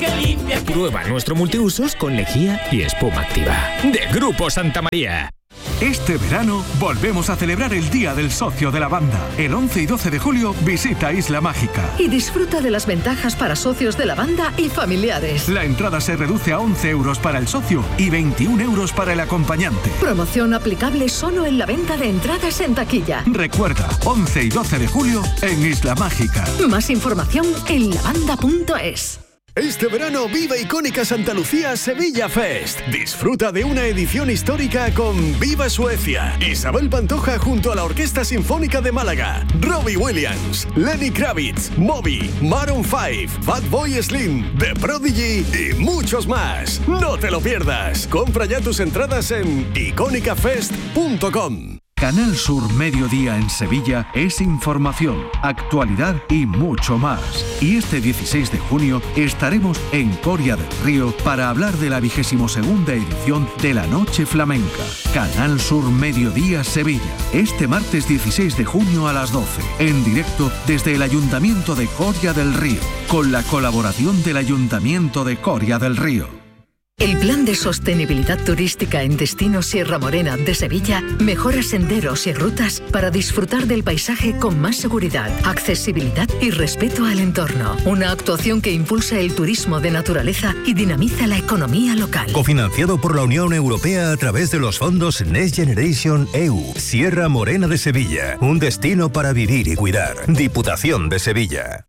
que limpia. Prueba nuestro multiusos con lejía y espuma activa. De Grupo Santa María. Este verano volvemos a celebrar el Día del Socio de la Banda. El 11 y 12 de julio visita Isla Mágica. Y disfruta de las ventajas para socios de la banda y familiares. La entrada se reduce a 11 euros para el socio y 21 euros para el acompañante. Promoción aplicable solo en la venta de entradas en taquilla. Recuerda, 11 y 12 de julio en Isla Mágica. Más información en lavanda.es. Este verano vive Icónica Santa Lucía Sevilla Fest. Disfruta de una edición histórica con Viva Suecia, Isabel Pantoja junto a la Orquesta Sinfónica de Málaga, Robbie Williams, Lenny Kravitz, Moby, Maroon 5, Fatboy Slim, The Prodigy y muchos más. No te lo pierdas. Compra ya tus entradas en iconicafest.com. Canal Sur Mediodía en Sevilla es información, actualidad y mucho más. Y este 16 de junio estaremos en Coria del Río para hablar de la 22ª edición de la Noche Flamenca. Canal Sur Mediodía Sevilla, este martes 16 de junio a las 12, en directo desde el Ayuntamiento de Coria del Río, con la colaboración del Ayuntamiento de Coria del Río. El Plan de Sostenibilidad Turística en Destino Sierra Morena de Sevilla mejora senderos y rutas para disfrutar del paisaje con más seguridad, accesibilidad y respeto al entorno. Una actuación que impulsa el turismo de naturaleza y dinamiza la economía local. Cofinanciado por la Unión Europea a través de los fondos Next Generation EU. Sierra Morena de Sevilla, un destino para vivir y cuidar. Diputación de Sevilla.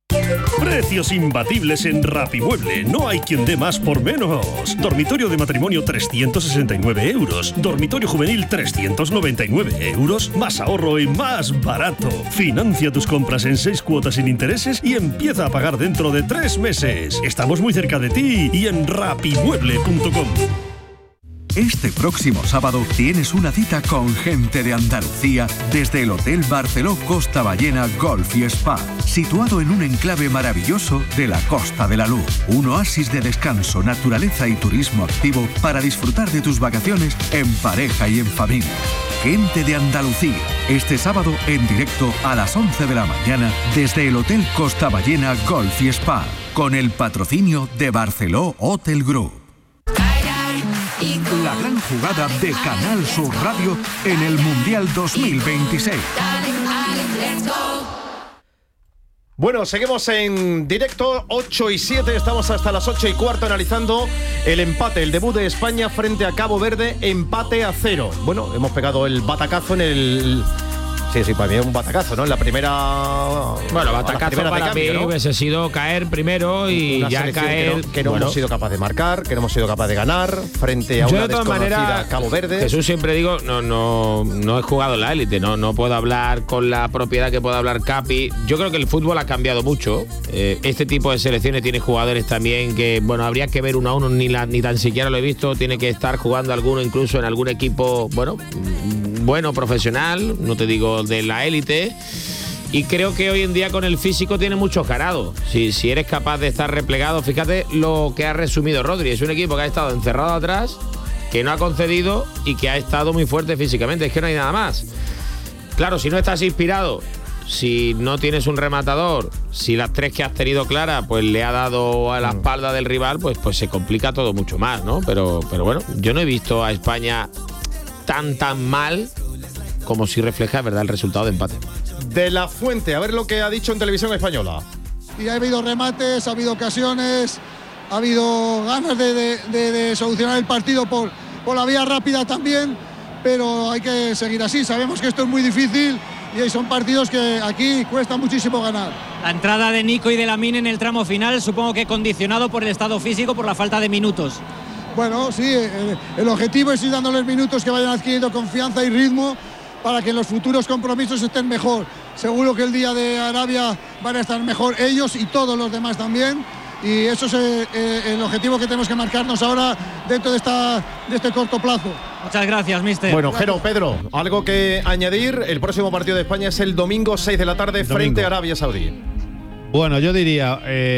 Precios imbatibles en Rapimueble. No hay quien dé más por menos. Dormitorio de matrimonio 369 euros. Dormitorio juvenil 399 euros. Más ahorro y más barato. Financia tus compras en 6 cuotas sin intereses y empieza a pagar dentro de 3 meses. Estamos muy cerca de ti y en rapimueble.com. Este próximo sábado tienes una cita con gente de Andalucía desde el Hotel Barceló Costa Ballena Golf y Spa, situado en un enclave maravilloso de la Costa de la Luz. Un oasis de descanso, naturaleza y turismo activo para disfrutar de tus vacaciones en pareja y en familia. Gente de Andalucía, este sábado en directo a las 11 de la mañana desde el Hotel Costa Ballena Golf y Spa, con el patrocinio de Barceló Hotel Group. La gran jugada de Canal Sur Radio en el Mundial 2026. Bueno, seguimos en directo, 8 y 7, estamos hasta las 8 y cuarto analizando el empate, el debut de España frente a Cabo Verde, empate a 0. Bueno, hemos pegado el batacazo en el... Sí, para mí es un batacazo, ¿no? En la primera... Bueno, batacazo para cambio, mí, ¿no? Hubiese sido caer primero y ya caer... Que no hemos sido capaz de marcar, que no hemos sido capaz de ganar frente a una desconocida Cabo Verde. Jesús, siempre digo, no he jugado en la élite, no puedo hablar con la propiedad que pueda hablar Capi. Yo creo que el fútbol ha cambiado mucho. Este tipo de selecciones tiene jugadores también que, bueno, habría que ver uno a uno, ni tan siquiera lo he visto. Tiene que estar jugando alguno incluso en algún equipo, bueno, profesional, no te digo de la élite, y creo que hoy en día con el físico tiene mucho ganado. Si eres capaz de estar replegado, fíjate lo que ha resumido Rodri, es un equipo que ha estado encerrado atrás, que no ha concedido y que ha estado muy fuerte físicamente, es que no hay nada más. Claro, si no estás inspirado, si no tienes un rematador, si las 3 que has tenido claras pues le ha dado a la espalda del rival, pues se complica todo mucho más, ¿no? Pero bueno, yo no he visto a España tan mal como si refleja, ¿verdad?, el resultado de empate. De la Fuente, a ver lo que ha dicho en Televisión Española. Y ha habido remates, ha habido ocasiones, ha habido ganas de solucionar el partido por la vía rápida también, pero hay que seguir así. Sabemos que esto es muy difícil y son partidos que aquí cuesta muchísimo ganar. La entrada de Nico y de Lamine en el tramo final, supongo que condicionado por el estado físico, por la falta de minutos. Bueno, sí, el objetivo es ir dándoles minutos que vayan adquiriendo confianza y ritmo para que en los futuros compromisos estén mejor. Seguro que el día de Arabia van a estar mejor ellos y todos los demás también. Y eso es el objetivo que tenemos que marcarnos ahora dentro de este corto plazo. Muchas gracias, mister. Bueno, Jero, Pedro, algo que añadir. El próximo partido de España es el domingo 6 de la tarde frente a Arabia Saudí. Bueno, yo diría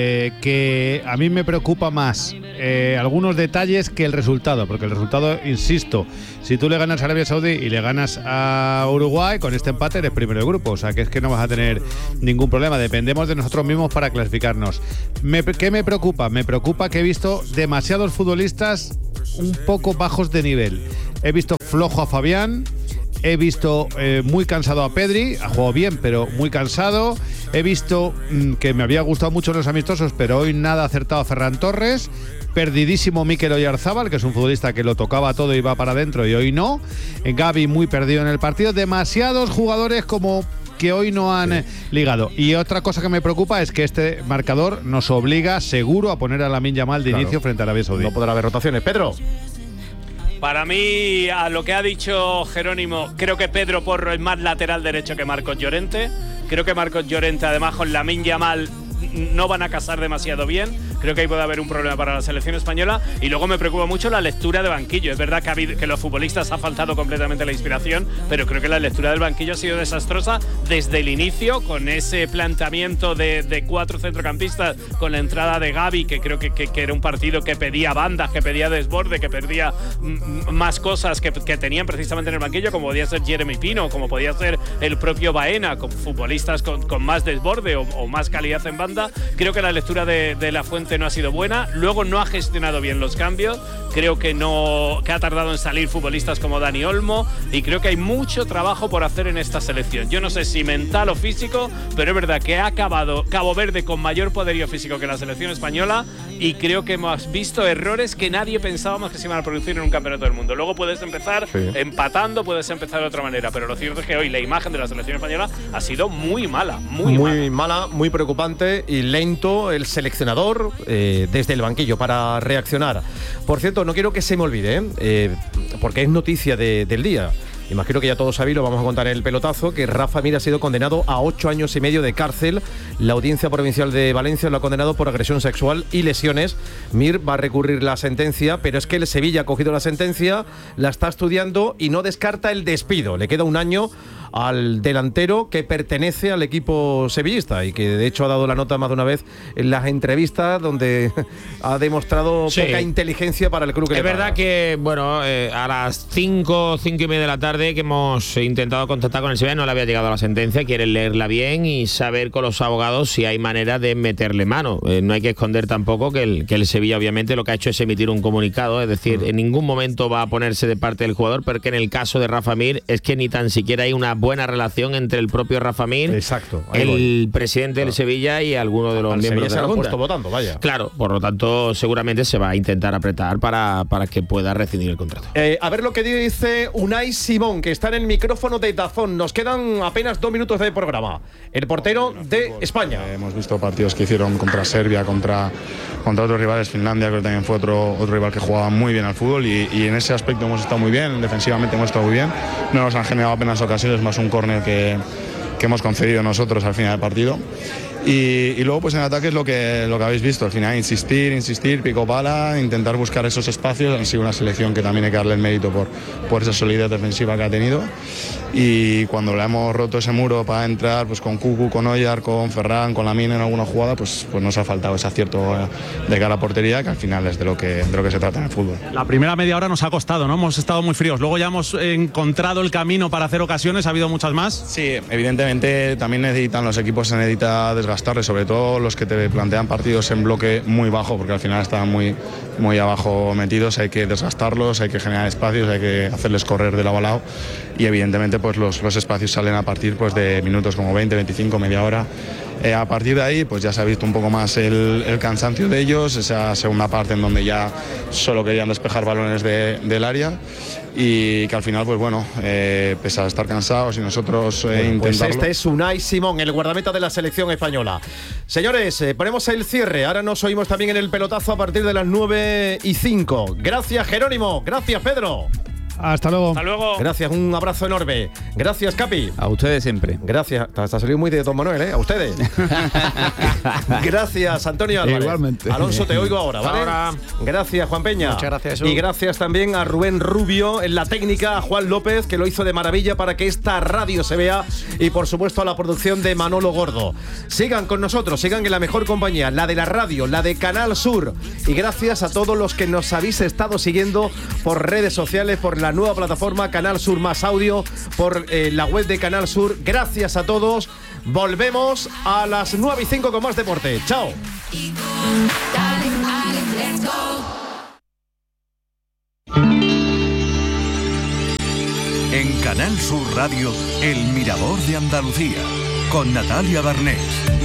que a mí me preocupa más algunos detalles que el resultado, porque el resultado, insisto, si tú le ganas a Arabia Saudí y le ganas a Uruguay, con este empate eres primero del grupo, o sea que es que no vas a tener ningún problema, dependemos de nosotros mismos para clasificarnos. ¿Qué me preocupa? Me preocupa que he visto demasiados futbolistas un poco bajos de nivel. He visto flojo a Fabián. He visto muy cansado a Pedri, ha jugado bien, pero muy cansado. He visto que me había gustado mucho los amistosos, pero hoy nada acertado a Ferran Torres. Perdidísimo Mikel Oyarzábal, que es un futbolista que lo tocaba todo y va para adentro, y hoy no. Gavi muy perdido en el partido. Demasiados jugadores como que hoy no han ligado. Y otra cosa que me preocupa es que este marcador nos obliga seguro a poner a Lamine Yamal de inicio frente a Arabia Saudí. No podrá haber rotaciones. Pedro. Para mí, a lo que ha dicho Jerónimo, creo que Pedro Porro es más lateral derecho que Marcos Llorente. Creo que Marcos Llorente, además, con Lamine Yamal no van a casar demasiado bien. Creo que ahí puede haber un problema para la selección española. Y luego me preocupa mucho la lectura de banquillo. Es verdad que los futbolistas ha faltado completamente la inspiración, pero creo que la lectura del banquillo ha sido desastrosa desde el inicio, con ese planteamiento de 4 centrocampistas, con la entrada de Gavi, que creo que era un partido que pedía bandas, que pedía desborde, que pedía más cosas que tenían precisamente en el banquillo, como podía ser Jeremy Pino, como podía ser el propio Baena, con futbolistas con más desborde o más calidad en banda. Creo que la lectura de La Fuente no ha sido buena. Luego no ha gestionado bien los cambios. Creo que ha tardado en salir futbolistas como Dani Olmo, y creo que hay mucho trabajo por hacer en esta selección. Yo no sé si mental o físico, pero es verdad que ha acabado Cabo Verde con mayor poderío físico que la selección española, y creo que hemos visto errores que nadie pensábamos que se iban a producir en un campeonato del mundo. Luego puedes empezar empatando, puedes empezar de otra manera, pero lo cierto es que hoy la imagen de la selección española ha sido muy mala, muy mala, muy preocupante, y lento el seleccionador desde el banquillo para reaccionar. Por cierto, no quiero que se me olvide, porque es noticia del día. Imagino que ya todos sabéis, lo vamos a contar en el pelotazo, que Rafa Mir ha sido condenado a 8 años y medio de cárcel. La Audiencia Provincial de Valencia lo ha condenado por agresión sexual y lesiones. Mir va a recurrir la sentencia, pero es que el Sevilla ha cogido la sentencia, la está estudiando y no descarta el despido. Le queda un año al delantero que pertenece al equipo sevillista y que de hecho ha dado la nota más de una vez en las entrevistas, donde ha demostrado poca inteligencia para el club que es verdad que, bueno, a las 5:30 de la tarde que hemos intentado contactar con el Sevilla, no le había llegado la sentencia. Quieren leerla bien y saber con los abogados si hay manera de meterle mano. No hay que esconder tampoco que el Sevilla obviamente lo que ha hecho es emitir un comunicado, es decir, en ningún momento va a ponerse de parte del jugador, porque en el caso de Rafa Mir es que ni tan siquiera hay una buena relación entre el propio Rafa Mir, el presidente del Sevilla y alguno de los miembros de la Junta. Puesto votando, vaya. Claro, por lo tanto seguramente se va a intentar apretar para que pueda rescindir el contrato. A ver lo que dice Unai Simón, que está en el micrófono de DAZN. Nos quedan apenas 2 minutos de programa. El portero de España. Hemos visto partidos que hicieron contra Serbia, contra otros rivales, Finlandia, que también fue otro rival que jugaba muy bien al fútbol, y en ese aspecto hemos estado muy bien, defensivamente hemos estado muy bien. No nos han generado apenas ocasiones, más un córner que hemos concedido nosotros al final del partido. Y luego pues en ataque es lo que habéis visto, al final insistir, pico pala, intentar buscar esos espacios. Han sido una selección que también hay que darle el mérito por esa solidez defensiva que ha tenido, y cuando le hemos roto ese muro para entrar pues con Cucu, con Oyar, con Ferran, con Lamine en alguna jugada, pues nos ha faltado ese acierto de cara a portería, que al final es de lo que se trata en el fútbol. La primera media hora nos ha costado, ¿no? Hemos estado muy fríos, luego ya hemos encontrado el camino para hacer ocasiones. ¿Ha habido muchas más? Sí, evidentemente también los equipos se necesita desgastarles, sobre todo los que te plantean partidos en bloque muy bajo, porque al final están muy abajo metidos. Hay que desgastarlos, hay que generar espacios, hay que hacerles correr de lado a lado, y evidentemente pues los espacios salen a partir pues de minutos como 20, 25, media hora. A partir de ahí pues ya se ha visto un poco más el cansancio de ellos, esa segunda parte en donde ya solo querían despejar balones del área, y que al final pues bueno, pese a estar cansados y nosotros intentarlo. Pues este es Unai Simón, el guardameta de la selección española. Señores, ponemos el cierre. Ahora nos oímos también en el pelotazo a partir de las 9:05. Gracias, Jerónimo. Gracias, Pedro. Hasta luego. Hasta luego. Gracias, un abrazo enorme. Gracias, Capi. A ustedes siempre. Gracias. Te has salido muy de Don Manuel, ¿eh? A ustedes. Gracias, Antonio Álvarez. Igualmente. Alonso, te oigo ahora, ¿vale? Ahora. Gracias, Juan Peña. Muchas gracias, Jesús. Y gracias también a Rubén Rubio en la técnica, a Juan López, que lo hizo de maravilla para que esta radio se vea, y por supuesto a la producción de Manolo Gordo. Sigan con nosotros, sigan en la mejor compañía, la de la radio, la de Canal Sur. Y gracias a todos los que nos habéis estado siguiendo por redes sociales, por la nueva plataforma Canal Sur Más Audio, por la web de Canal Sur. Gracias a todos. Volvemos a las 9:05 con más deporte. Chao. En Canal Sur Radio, El Mirador de Andalucía, con Natalia Barnés.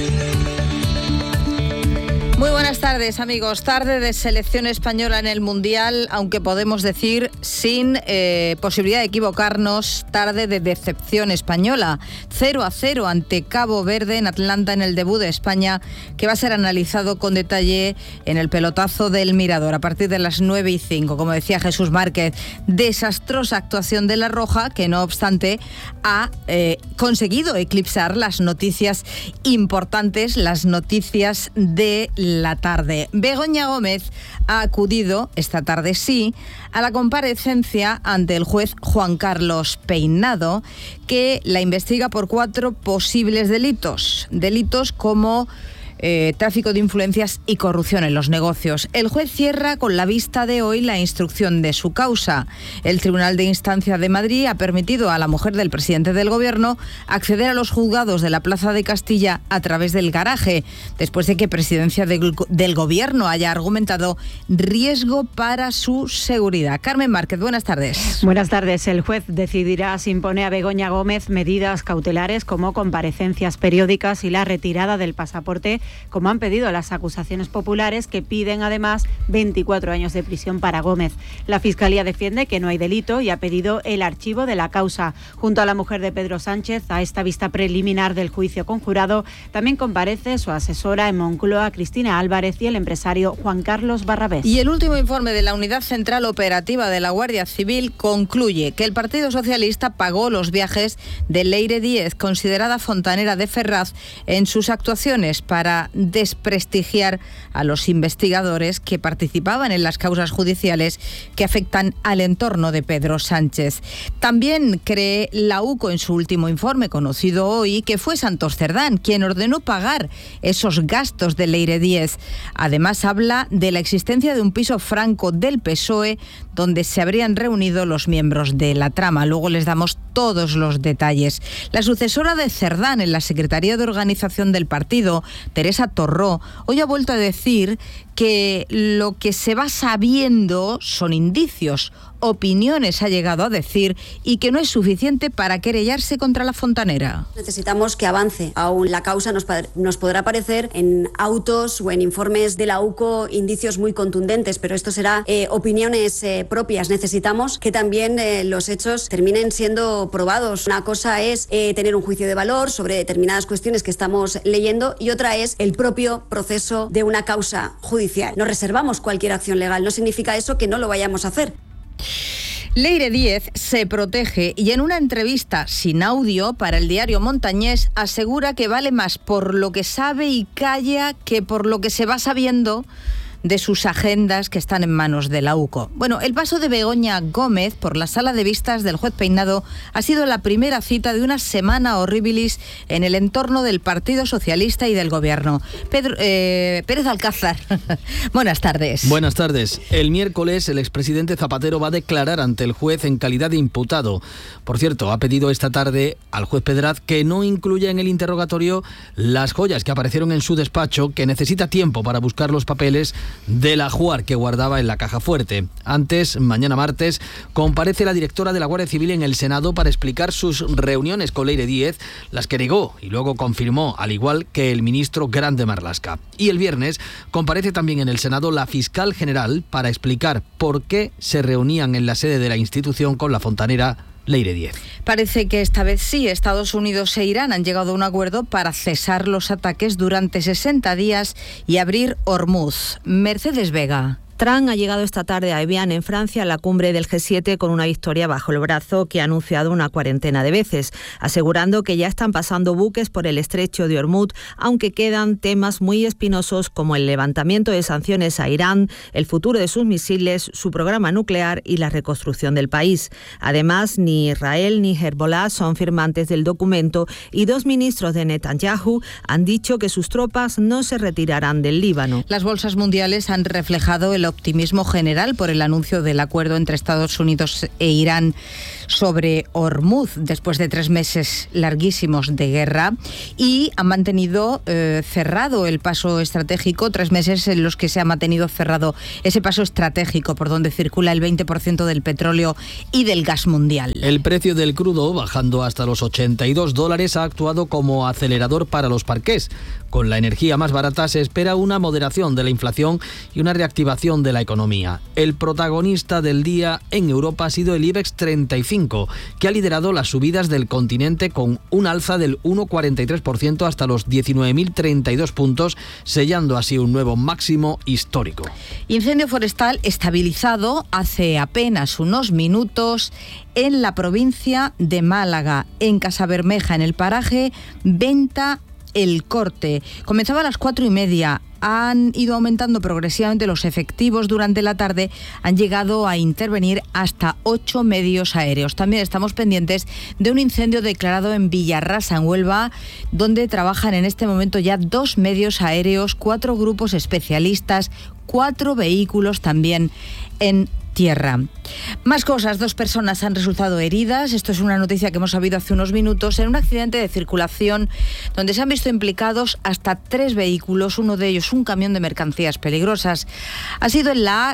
Muy buenas tardes, amigos. Tarde de selección española en el Mundial, aunque podemos decir sin posibilidad de equivocarnos, tarde de decepción española. 0-0 ante Cabo Verde en Atlanta en el debut de España, que va a ser analizado con detalle en el pelotazo del Mirador a partir de las 9:05. Como decía Jesús Márquez, desastrosa actuación de La Roja, que no obstante ha conseguido eclipsar las noticias importantes, las noticias de la tarde. Begoña Gómez ha acudido esta tarde, sí, a la comparecencia ante el juez Juan Carlos Peinado, que la investiga por 4 posibles delitos. Delitos como tráfico de influencias y corrupción en los negocios. El juez cierra con la vista de hoy la instrucción de su causa. El Tribunal de Instancia de Madrid ha permitido a la mujer del presidente del Gobierno acceder a los juzgados de la Plaza de Castilla a través del garaje, después de que Presidencia del Gobierno haya argumentado riesgo para su seguridad. Carmen Márquez, buenas tardes. Buenas tardes. El juez decidirá si impone a Begoña Gómez medidas cautelares como comparecencias periódicas y la retirada del pasaporte, como han pedido las acusaciones populares, que piden además 24 años de prisión para Gómez. La Fiscalía defiende que no hay delito y ha pedido el archivo de la causa. Junto a la mujer de Pedro Sánchez, a esta vista preliminar del juicio conjurado, también comparece su asesora en Moncloa, Cristina Álvarez, y el empresario Juan Carlos Barrabés. Y el último informe de la Unidad Central Operativa de la Guardia Civil concluye que el Partido Socialista pagó los viajes de Leire Díez, considerada fontanera de Ferraz, en sus actuaciones para desprestigiar a los investigadores que participaban en las causas judiciales que afectan al entorno de Pedro Sánchez. También cree la UCO en su último informe, conocido hoy, que fue Santos Cerdán quien ordenó pagar esos gastos de Leire Díez. Además, habla de la existencia de un piso franco del PSOE donde se habrían reunido los miembros de la trama. Luego les damos todos los detalles. La sucesora de Cerdán en la Secretaría de Organización del partido, Teresa Torró, hoy ha vuelto a decir que lo que se va sabiendo son indicios, opiniones, ha llegado a decir, y que no es suficiente para querellarse contra la fontanera. Necesitamos que avance. Aún la causa nos podrá parecer en autos o en informes de la UCO indicios muy contundentes, pero esto será opiniones propias. Necesitamos que también los hechos terminen siendo probados. Una cosa es tener un juicio de valor sobre determinadas cuestiones que estamos leyendo, y otra es el propio proceso de una causa judicial. No reservamos cualquier acción legal. No significa eso que no lo vayamos a hacer. Leire Díez se protege y en una entrevista sin audio para el diario Montañés asegura que vale más por lo que sabe y calla que por lo que se va sabiendo de sus agendas que están en manos de la UCO. Bueno, el paso de Begoña Gómez por la sala de vistas del juez Peinado ha sido la primera cita de una semana horribilis en el entorno del Partido Socialista y del Gobierno. Pérez Alcázar, buenas tardes. Buenas tardes. El miércoles el expresidente Zapatero va a declarar ante el juez en calidad de imputado. Por cierto, ha pedido esta tarde al juez Pedraz que no incluya en el interrogatorio las joyas que aparecieron en su despacho, que necesita tiempo para buscar los papeles del ajuar que guardaba en la caja fuerte. Antes, mañana martes, comparece la directora de la Guardia Civil en el Senado para explicar sus reuniones con Leire Díez, las que negó y luego confirmó, al igual que el ministro Grande Marlaska. Y el viernes comparece también en el Senado la fiscal general para explicar por qué se reunían en la sede de la institución con la fontanera Leire Díez. Parece que esta vez sí, Estados Unidos e Irán han llegado a un acuerdo para cesar los ataques durante 60 días y abrir Hormuz. Mercedes Vega. Trump ha llegado esta tarde a Evian, en Francia, a la cumbre del G7 con una victoria bajo el brazo que ha anunciado una cuarentena de veces, asegurando que ya están pasando buques por el estrecho de Hormuz, aunque quedan temas muy espinosos como el levantamiento de sanciones a Irán, el futuro de sus misiles, su programa nuclear y la reconstrucción del país. Además, ni Israel ni Hezbollah son firmantes del documento y 2 ministros de Netanyahu han dicho que sus tropas no se retirarán del Líbano. Las bolsas mundiales han reflejado el optimismo general por el anuncio del acuerdo entre Estados Unidos e Irán sobre Hormuz después de 3 meses larguísimos de guerra, y han mantenido cerrado el paso estratégico, 3 meses en los que se ha mantenido cerrado ese paso estratégico por donde circula el 20% del petróleo y del gas mundial. El precio del crudo, bajando hasta los $82, ha actuado como acelerador para los parqués. Con la energía más barata se espera una moderación de la inflación y una reactivación de la economía. El protagonista del día en Europa ha sido el IBEX 35, que ha liderado las subidas del continente con un alza del 1,43% hasta los 19.032 puntos, sellando así un nuevo máximo histórico. Incendio forestal estabilizado hace apenas unos minutos en la provincia de Málaga, en Casabermeja, en el paraje Venta El Corte. Comenzaba a las 4:30. Han ido aumentando progresivamente los efectivos durante la tarde. Han llegado a intervenir hasta 8 medios aéreos. También estamos pendientes de un incendio declarado en Villarrasa, en Huelva, donde trabajan en este momento ya 2 medios aéreos, 4 grupos especialistas, 4 vehículos también en tierra. Más cosas, 2 personas han resultado heridas. Esto es una noticia que hemos sabido hace unos minutos, en un accidente de circulación donde se han visto implicados hasta 3 vehículos, uno de ellos un camión de mercancías peligrosas. Ha sido en la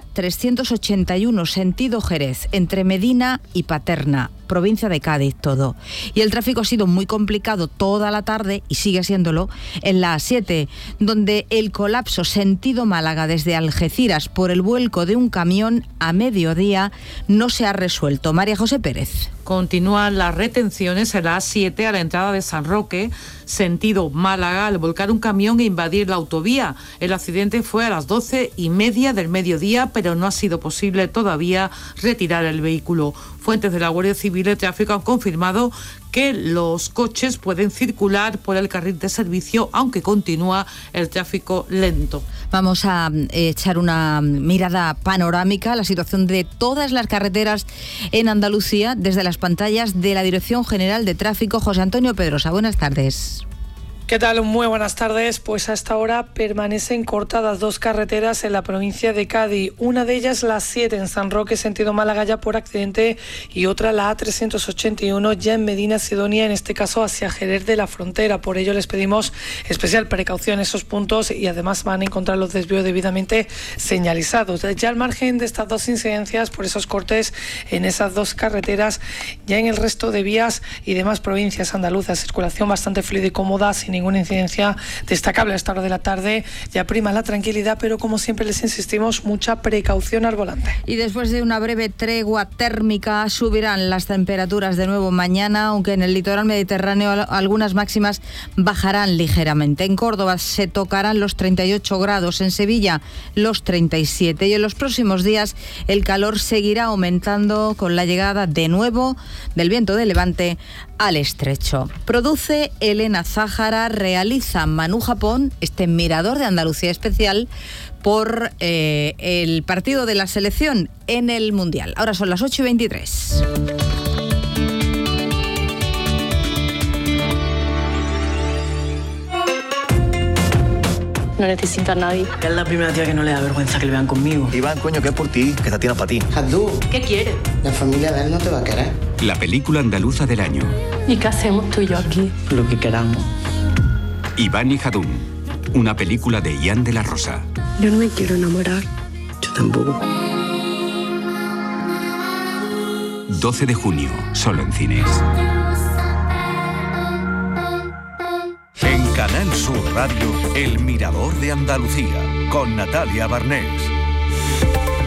A381, sentido Jerez, entre Medina y Paterna, provincia de Cádiz todo. Y el tráfico ha sido muy complicado toda la tarde, y sigue siéndolo, en la A7, donde el colapso sentido Málaga desde Algeciras por el vuelco de un camión a mediodía no se ha resuelto. María José Pérez. Continúan las retenciones en la A7 a la entrada de San Roque, sentido Málaga, al volcar un camión e invadir la autovía. El accidente fue a las 12:30 del mediodía, pero no ha sido posible todavía retirar el vehículo. Fuentes de la Guardia Civil de Tráfico han confirmado que los coches pueden circular por el carril de servicio, aunque continúa el tráfico lento. Vamos a echar una mirada panorámica a la situación de todas las carreteras en Andalucía desde las pantallas de la Dirección General de Tráfico. José Antonio Pedrosa, buenas tardes. ¿Qué tal? Muy buenas tardes. Pues a esta hora permanecen cortadas 2 carreteras en la provincia de Cádiz. Una de ellas la 7 en San Roque, sentido Málaga, ya por accidente, y otra la A381 ya en Medina Sidonia, en este caso hacia Jerez de la Frontera. Por ello les pedimos especial precaución en esos puntos, y además van a encontrar los desvíos debidamente señalizados. Ya al margen de estas 2 incidencias por esos cortes en esas 2 carreteras, ya en el resto de vías y demás provincias andaluzas, circulación bastante fluida y cómoda, sin ninguna incidencia destacable a esta hora de la tarde. Ya prima la tranquilidad, pero como siempre les insistimos, mucha precaución al volante. Y después de una breve tregua térmica, subirán las temperaturas de nuevo mañana, aunque en el litoral mediterráneo algunas máximas bajarán ligeramente. En Córdoba se tocarán los 38 grados, en Sevilla los 37, y en los próximos días el calor seguirá aumentando con la llegada de nuevo del viento de levante al estrecho. Produce Elena Zájara, realiza Manu Japón, este mirador de Andalucía especial por el partido de la selección en el Mundial. Ahora son las 8:23. No necesito a nadie. Es la primera tía que no le da vergüenza que le vean conmigo. Iván, coño, que es por ti, que esta tía no es para ti. Jadú, ¿Qué quieres? la familia de él no te va a querer. La película andaluza del año. ¿Y qué hacemos tú y yo aquí? Lo que queramos. Iván y Jadún. Una película de Ian de la Rosa. Yo no me quiero enamorar. Yo tampoco. 12 de junio, solo en cines. En Canal Sur Radio, El Mirador de Andalucía, con Natalia Barnés.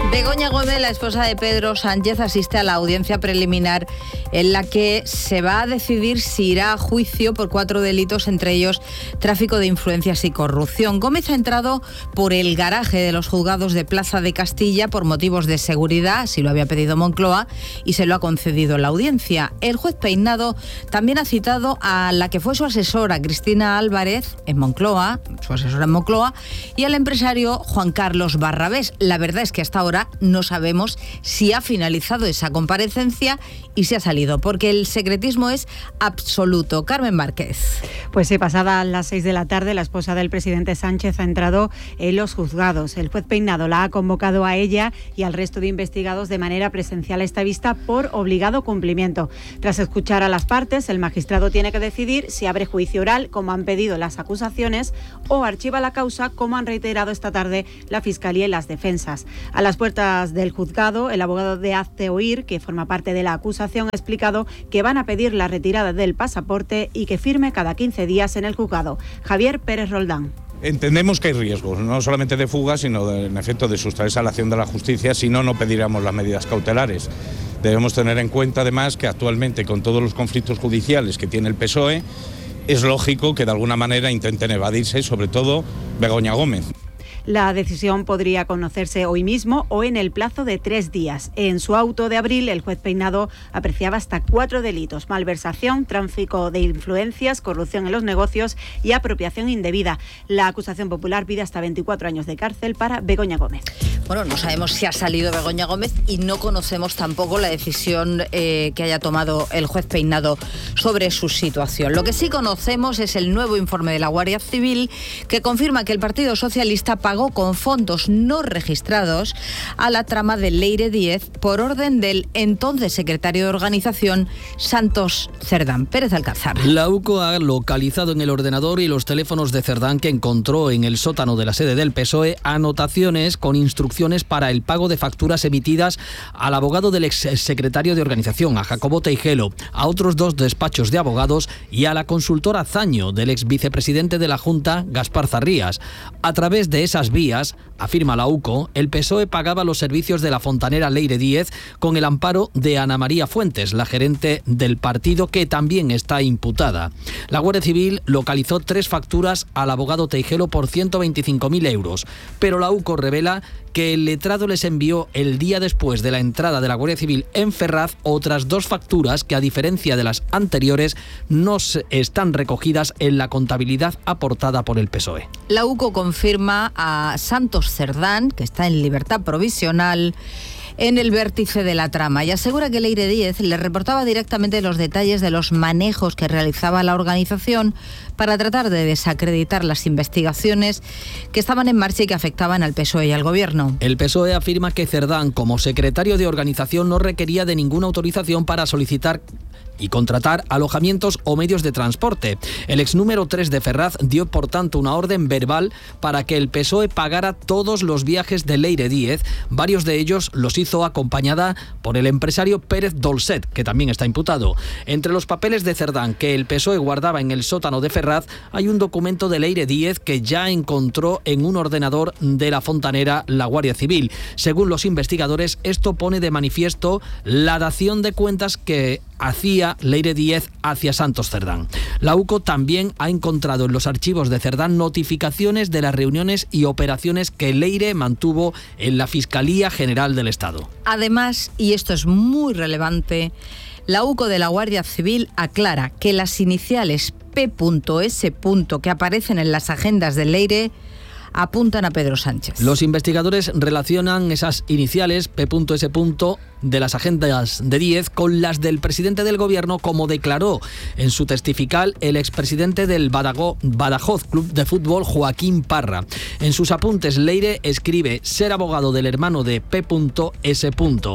Begoña Gómez, la esposa de Pedro Sánchez, asiste a la audiencia preliminar en la que se va a decidir si irá a juicio por 4 delitos, entre ellos tráfico de influencias y corrupción. Gómez ha entrado por el garaje de los juzgados de Plaza de Castilla por motivos de seguridad, así lo había pedido Moncloa, y se lo ha concedido la audiencia. El juez Peinado también ha citado a la que fue su asesora, Cristina Álvarez, en Moncloa, su asesora en Moncloa, y al empresario Juan Carlos Barrabés. La verdad es que hasta ahora no sabemos si ha finalizado esa comparecencia y si ha salido, porque el secretismo es absoluto. Carmen Márquez. Pues sí, pasadas las 6 de la tarde, la esposa del presidente Sánchez ha entrado en los juzgados. El juez Peinado la ha convocado a ella y al resto de investigados de manera presencial a esta vista por obligado cumplimiento. Tras escuchar a las partes, el magistrado tiene que decidir si abre juicio oral, como han pedido las acusaciones, o archiva la causa, como han reiterado esta tarde la Fiscalía y las defensas. A las puertas del juzgado, el abogado de Hazte Oír, que forma parte de la acusación, ha explicado que van a pedir la retirada del pasaporte y que firme cada 15 días en el juzgado. Javier Pérez Roldán. Entendemos que hay riesgos, no solamente de fuga, sino en efecto de sustraerse a la acción de la justicia, si no, no pediríamos las medidas cautelares. Debemos tener en cuenta además que actualmente, con todos los conflictos judiciales que tiene el PSOE, es lógico que de alguna manera intenten evadirse, sobre todo Begoña Gómez. La decisión podría conocerse hoy mismo o en el plazo de 3 días. En su auto de abril, el juez Peinado apreciaba hasta 4 delitos: malversación, tráfico de influencias, corrupción en los negocios y apropiación indebida. La acusación popular pide hasta 24 años de cárcel para Begoña Gómez. Bueno, no sabemos si ha salido Begoña Gómez y no conocemos tampoco la decisión que haya tomado el juez Peinado sobre su situación. Lo que sí conocemos es el nuevo informe de la Guardia Civil, que confirma que el Partido Socialista pagó con fondos no registrados a la trama de Leire Díez por orden del entonces secretario de Organización, Santos Cerdán. Pérez Alcázar. La UCO ha localizado en el ordenador y los teléfonos de Cerdán, que encontró en el sótano de la sede del PSOE, anotaciones con instrucciones para el pago de facturas emitidas al abogado del exsecretario de Organización, a Jacobo Teijelo, a otros 2 despachos de abogados y a la consultora Zaño del exvicepresidente de la Junta, Gaspar Zarrías. A través de esas vías, afirma la UCO, el PSOE pagaba los servicios de la fontanera Leire Díez con el amparo de Ana María Fuentes, la gerente del partido, que también está imputada. La Guardia Civil localizó 3 facturas al abogado Teijelo por 125.000 euros, pero la UCO revela que el letrado les envió el día después de la entrada de la Guardia Civil en Ferraz otras 2 facturas que, a diferencia de las anteriores, no están recogidas en la contabilidad aportada por el PSOE. La UCO confirma a Santos Cerdán, que está en libertad provisional, en el vértice de la trama, y asegura que Leire Díez le reportaba directamente los detalles de los manejos que realizaba la organización para tratar de desacreditar las investigaciones que estaban en marcha y que afectaban al PSOE y al Gobierno. El PSOE afirma que Cerdán, como secretario de organización, no requería de ninguna autorización para solicitar y contratar alojamientos o medios de transporte. El ex número 3 de Ferraz dio, por tanto, una orden verbal para que el PSOE pagara todos los viajes de Leire Díez. Varios de ellos los hizo acompañada por el empresario Pérez Dolcet, que también está imputado. Entre los papeles de Cerdán que el PSOE guardaba en el sótano de Ferraz hay un documento de Leire Díez que ya encontró en un ordenador de la fontanera la Guardia Civil. Según los investigadores, esto pone de manifiesto la dación de cuentas que hacía Leire Díez hacia Santos Cerdán. La UCO también ha encontrado en los archivos de Cerdán notificaciones de las reuniones y operaciones que Leire mantuvo en la Fiscalía General del Estado. Además, y esto es muy relevante, la UCO de la Guardia Civil aclara que las iniciales P.S. que aparecen en las agendas de Leire apuntan a Pedro Sánchez. Los investigadores relacionan esas iniciales P.S. de las agendas de Díez con las del presidente del Gobierno, como declaró en su testifical el expresidente del Badajoz Club de Fútbol, Joaquín Parra. En sus apuntes, Leire escribe ser abogado del hermano de P.S.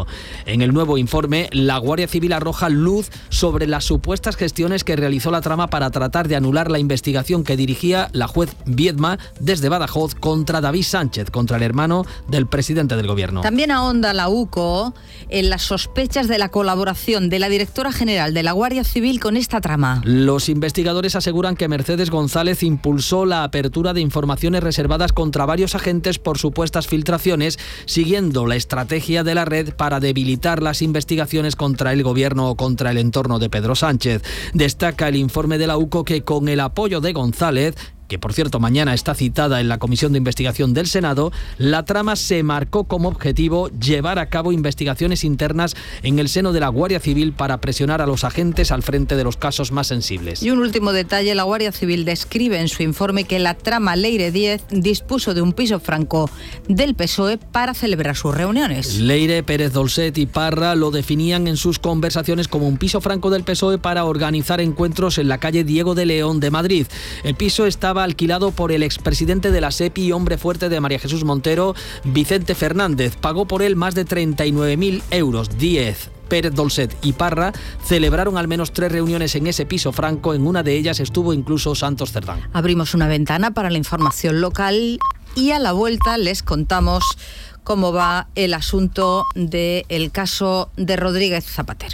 En el nuevo informe, la Guardia Civil arroja luz sobre las supuestas gestiones que realizó la trama para tratar de anular la investigación que dirigía la juez Viedma desde Badajoz contra David Sánchez, contra el hermano del presidente del Gobierno. También ahonda la UCO en en las sospechas de la colaboración de la directora general de la Guardia Civil con esta trama. Los investigadores aseguran que Mercedes González impulsó la apertura de informaciones reservadas contra varios agentes por supuestas filtraciones, siguiendo la estrategia de la red para debilitar las investigaciones contra el gobierno o contra el entorno de Pedro Sánchez. Destaca el informe de la UCO que con el apoyo de González, que por cierto mañana está citada en la Comisión de Investigación del Senado, la trama se marcó como objetivo llevar a cabo investigaciones internas en el seno de la Guardia Civil para presionar a los agentes al frente de los casos más sensibles. Y un último detalle, la Guardia Civil describe en su informe que la trama Leire Díez dispuso de un piso franco del PSOE para celebrar sus reuniones. Leire, Pérez Dolcet y Parra lo definían en sus conversaciones como un piso franco del PSOE para organizar encuentros en la calle Diego de León de Madrid. El piso estaba alquilado por el expresidente de la SEPI y hombre fuerte de María Jesús Montero, Vicente Fernández. Pagó por él más de 39.000 euros. Díez, Pérez Dolcet y Parra celebraron al menos 3 reuniones en ese piso franco. En una de ellas estuvo incluso Santos Cerdán. Abrimos una ventana para la información local y a la vuelta les contamos cómo va el asunto del caso de Rodríguez Zapatero.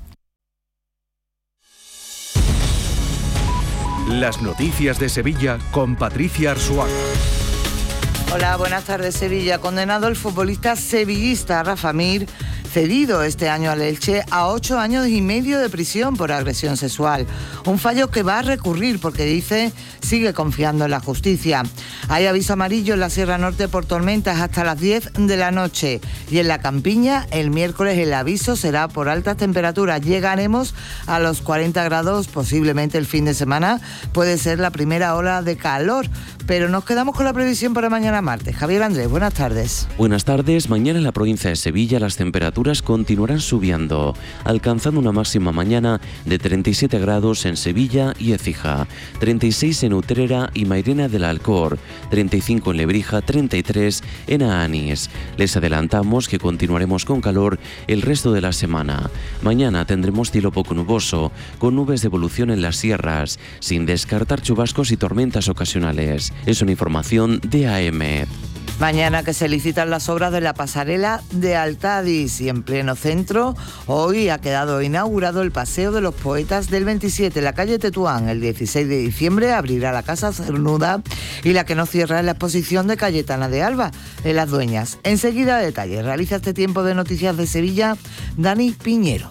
Las noticias de Sevilla con Patricia Arzuaga. Hola, buenas tardes. Sevilla. Condenado el futbolista sevillista Rafa Mir, cedido este año al Elche a 8 años y medio de prisión por agresión sexual. Un fallo que va a recurrir porque dice sigue confiando en la justicia. Hay aviso amarillo en la Sierra Norte por tormentas hasta las 10 de la noche. Y en la Campiña, el miércoles el aviso será por altas temperaturas. Llegaremos a los 40 grados, posiblemente el fin de semana. Puede ser la primera ola de calor. Pero nos quedamos con la previsión para mañana martes. Javier Andrés, buenas tardes. Buenas tardes. Mañana en la provincia de Sevilla las temperaturas continuarán subiendo, alcanzando una máxima mañana de 37 grados en Sevilla y Écija, 36 en Utrera y Mairena del Alcor, 35 en Lebrija, 33 en Aanís. Les adelantamos que continuaremos con calor el resto de la semana. Mañana tendremos cielo poco nuboso, con nubes de evolución en las sierras, sin descartar chubascos y tormentas ocasionales. Es una información de AEMET. Mañana que se licitan las obras de la pasarela de Altadis y en pleno centro, hoy ha quedado inaugurado el Paseo de los Poetas del 27, en la calle Tetuán. El 16 de diciembre abrirá la Casa Cernuda y la que no cierra es la exposición de Cayetana de Alba, de Las Dueñas. Enseguida detalles. Realiza este tiempo de noticias de Sevilla Dani Piñero.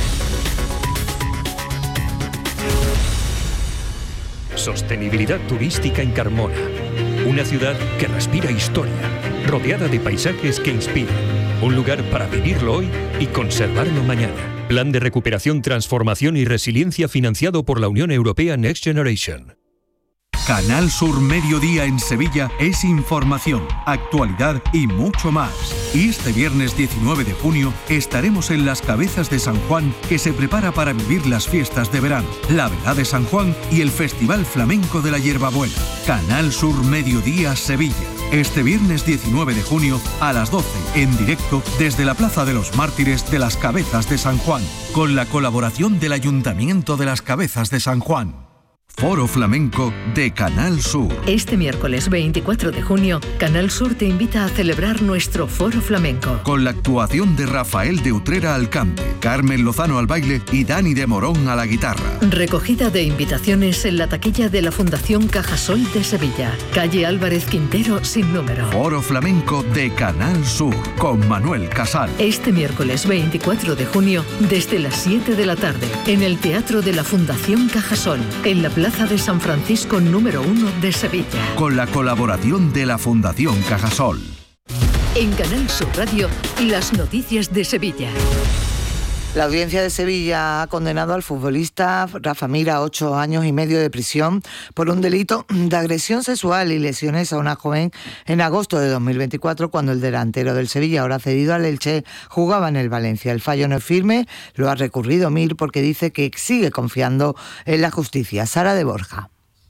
Sostenibilidad turística en Carmona. Una ciudad que respira historia, rodeada de paisajes que inspiran. Un lugar para vivirlo hoy y conservarlo mañana. Plan de recuperación, transformación y resiliencia financiado por la Unión Europea Next Generation. Canal Sur Mediodía en Sevilla es información, actualidad y mucho más. Y este viernes 19 de junio estaremos en Las Cabezas de San Juan, que se prepara para vivir las fiestas de verano, la Velada de San Juan y el Festival Flamenco de la Hierbabuena. Canal Sur Mediodía Sevilla. Este viernes 19 de junio a las 12, en directo desde la Plaza de los Mártires de Las Cabezas de San Juan, con la colaboración del Ayuntamiento de Las Cabezas de San Juan. Foro Flamenco de Canal Sur. Este miércoles 24 de junio, Canal Sur te invita a celebrar nuestro Foro Flamenco. Con la actuación de Rafael de Utrera al cante, Carmen Lozano al baile y Dani de Morón a la guitarra. Recogida de invitaciones en la taquilla de la Fundación Cajasol de Sevilla, calle Álvarez Quintero sin número. Foro Flamenco de Canal Sur, con Manuel Casal. Este miércoles 24 de junio, desde las 7 de la tarde, en el Teatro de la Fundación Cajasol, en la Plaza de San Francisco número 1 de Sevilla. Con la colaboración de la Fundación Cajasol. En Canal Sur Radio, las noticias de Sevilla. La Audiencia de Sevilla ha condenado al futbolista Rafa Mir a 8 años y medio de prisión por un delito de agresión sexual y lesiones a una joven en agosto de 2024, cuando el delantero del Sevilla, ahora cedido al Elche, jugaba en el Valencia. El fallo no es firme, lo ha recurrido Mir porque dice que sigue confiando en la justicia. Sara de Borja.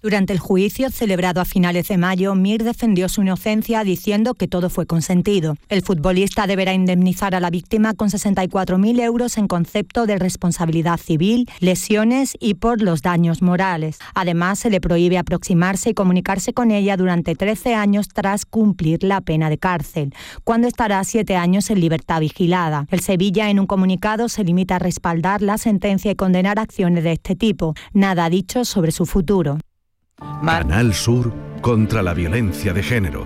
Durante el juicio, celebrado a finales de mayo, Mir defendió su inocencia diciendo que todo fue consentido. El futbolista deberá indemnizar a la víctima con 64.000 euros en concepto de responsabilidad civil, lesiones y por los daños morales. Además, se le prohíbe aproximarse y comunicarse con ella durante 13 años tras cumplir la pena de cárcel, cuando estará 7 años en libertad vigilada. El Sevilla, en un comunicado, se limita a respaldar la sentencia y condenar acciones de este tipo. Nada ha dicho sobre su futuro. Canal Sur contra la violencia de género.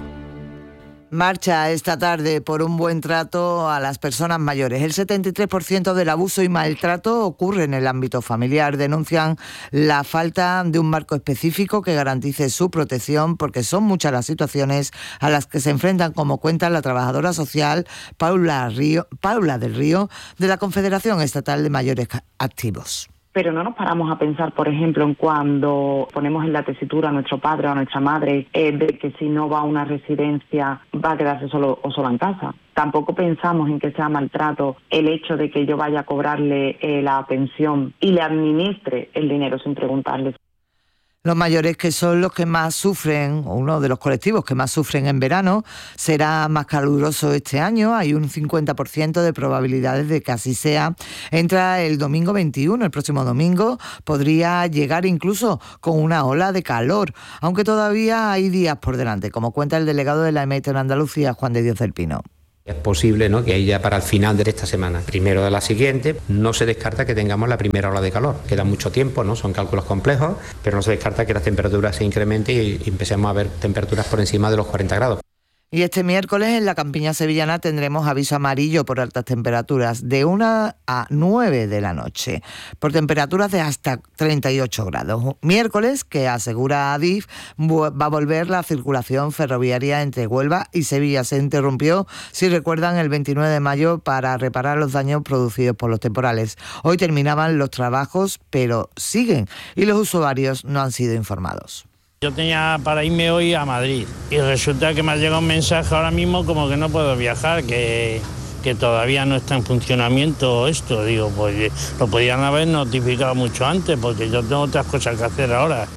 Marcha esta tarde por un buen trato a las personas mayores. El 73% del abuso y maltrato ocurre en el ámbito familiar. Denuncian la falta de un marco específico que garantice su protección, porque son muchas las situaciones a las que se enfrentan, como cuenta la trabajadora social Paula del Río, de la Confederación Estatal de Mayores Activos. Pero no nos paramos a pensar, por ejemplo, en cuando ponemos en la tesitura a nuestro padre o a nuestra madre de que si no va a una residencia va a quedarse solo o sola en casa. Tampoco pensamos en que sea maltrato el hecho de que yo vaya a cobrarle la pensión y le administre el dinero sin preguntarle. Los mayores, que son los que más sufren, uno de los colectivos que más sufren en verano, será más caluroso este año. Hay un 50% de probabilidades de que así sea. Entra el domingo 21, el próximo domingo, podría llegar incluso con una ola de calor, aunque todavía hay días por delante, como cuenta el delegado de la EMET en Andalucía, Juan de Dios del Pino. Es posible, ¿no?, que ahí ya para el final de esta semana, primero de la siguiente, no se descarta que tengamos la primera ola de calor. Queda mucho tiempo, ¿no? Son cálculos complejos, pero no se descarta que las temperaturas se incrementen y empecemos a ver temperaturas por encima de los 40 grados. Y este miércoles en la campiña sevillana tendremos aviso amarillo por altas temperaturas de 1 a 9 de la noche, por temperaturas de hasta 38 grados. Miércoles, que asegura Adif, va a volver la circulación ferroviaria entre Huelva y Sevilla. Se interrumpió, si recuerdan, el 29 de mayo para reparar los daños producidos por los temporales. Hoy terminaban los trabajos, pero siguen y los usuarios no han sido informados. Yo tenía para irme hoy a Madrid y resulta que me ha llegado un mensaje ahora mismo como que no puedo viajar, que todavía no está en funcionamiento esto. Digo, pues lo podían haber notificado mucho antes porque yo tengo otras cosas que hacer ahora.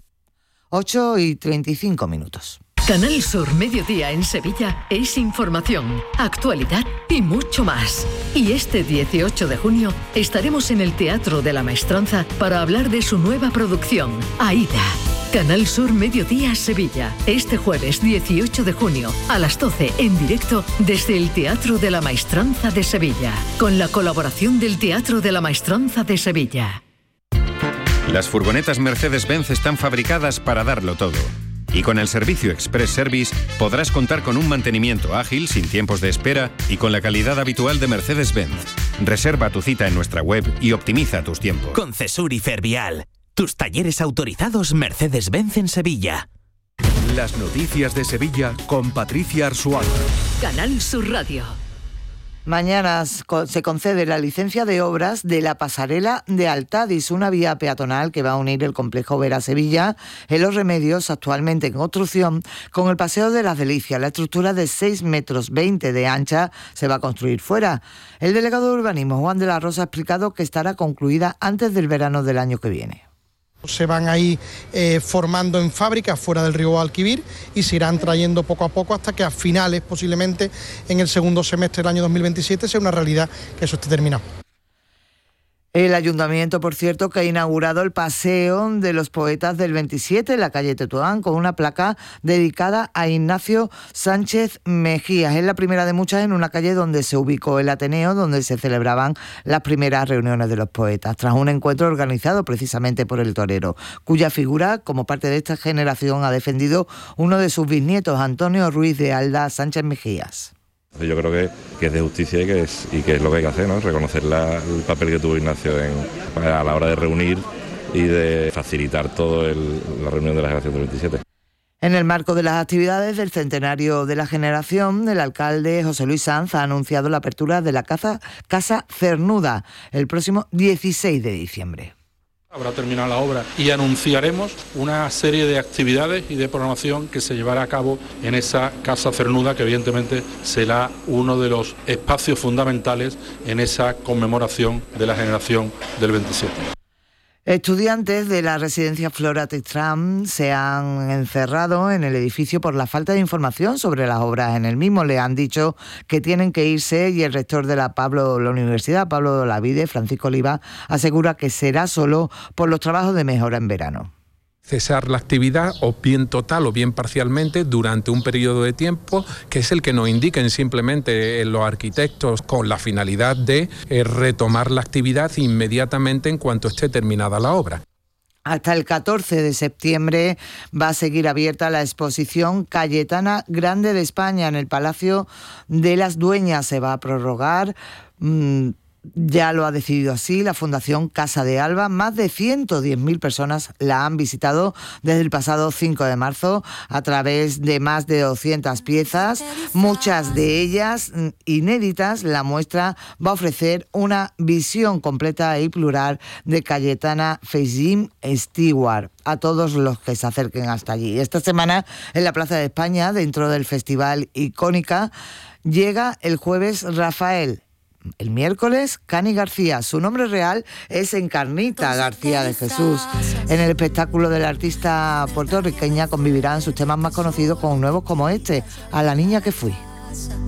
8:35. Canal Sur Mediodía en Sevilla es información, actualidad y mucho más. Y este 18 de junio estaremos en el Teatro de la Maestranza para hablar de su nueva producción, Aida. Canal Sur Mediodía Sevilla, este jueves 18 de junio a las 12 en directo desde el Teatro de la Maestranza de Sevilla, con la colaboración del Teatro de la Maestranza de Sevilla. Las furgonetas Mercedes-Benz están fabricadas para darlo todo. Y con el servicio Express Service podrás contar con un mantenimiento ágil, sin tiempos de espera y con la calidad habitual de Mercedes-Benz. Reserva tu cita en nuestra web y optimiza tus tiempos. Con Cesur y Fervial, tus talleres autorizados Mercedes-Benz en Sevilla. Las noticias de Sevilla con Patricia Arzuaga. Canal Sur Radio. Mañana se concede la licencia de obras de la pasarela de Altadis, una vía peatonal que va a unir el complejo Vera-Sevilla en Los Remedios, actualmente en construcción, con el Paseo de las Delicias. La estructura de 6,20 metros de ancha se va a construir fuera. El delegado de Urbanismo, Juan de la Rosa, ha explicado que estará concluida antes del verano del año que viene. Se van a ir formando en fábricas fuera del río Guadalquivir y se irán trayendo poco a poco hasta que a finales, posiblemente en el segundo semestre del año 2027, sea una realidad que eso esté terminado. El ayuntamiento, por cierto, que ha inaugurado el Paseo de los Poetas del 27 en la calle Tetuán, con una placa dedicada a Ignacio Sánchez Mejías. Es la primera de muchas en una calle donde se ubicó el Ateneo, donde se celebraban las primeras reuniones de los poetas, tras un encuentro organizado precisamente por el torero, cuya figura, como parte de esta generación, ha defendido uno de sus bisnietos, Antonio Ruiz de Alda Sánchez Mejías. Yo creo que es de justicia y que es lo que hay que hacer, ¿no? Reconocer el papel que tuvo Ignacio a la hora de reunir y de facilitar todo la reunión de la generación del 27. En el marco de las actividades del centenario de la generación, el alcalde José Luis Sanz ha anunciado la apertura de la Casa Cernuda el próximo 16 de diciembre. Habrá terminado la obra y anunciaremos una serie de actividades y de programación que se llevará a cabo en esa Casa Cernuda, que evidentemente será uno de los espacios fundamentales en esa conmemoración de la generación del 27. Estudiantes de la residencia Flora Tram se han encerrado en el edificio por la falta de información sobre las obras en el mismo. Le han dicho que tienen que irse y el rector de la Universidad Pablo de Olavide, Francisco Oliva, asegura que será solo por los trabajos de mejora en verano. Cesar la actividad o bien total o bien parcialmente durante un periodo de tiempo que es el que nos indiquen simplemente los arquitectos con la finalidad de retomar la actividad inmediatamente en cuanto esté terminada la obra. Hasta el 14 de septiembre va a seguir abierta la exposición Cayetana Grande de España en el Palacio de las Dueñas. Se va a prorrogar. Ya lo ha decidido así la Fundación Casa de Alba. Más de 110.000 personas la han visitado desde el pasado 5 de marzo a través de más de 200 piezas, muchas de ellas inéditas. La muestra va a ofrecer una visión completa y plural de Cayetana Feixín Stewart a todos los que se acerquen hasta allí. Esta semana en la Plaza de España, dentro del Festival Icónica, llega el jueves Rafael. El miércoles, Cani García. Su nombre real es Encarnita García de Jesús. En el espectáculo de la artista puertorriqueña convivirán sus temas más conocidos con nuevos como este, A la niña que fui.